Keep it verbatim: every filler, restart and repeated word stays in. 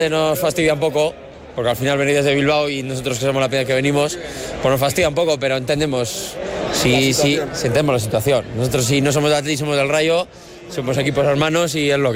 Nos fastidia un poco, porque al final venís desde Bilbao y nosotros que somos la primera que venimos, pues nos fastidia un poco, pero entendemos, sí, sí, entendemos la situación. Nosotros si no somos de Atleti, somos del Rayo, somos equipos hermanos y es lo que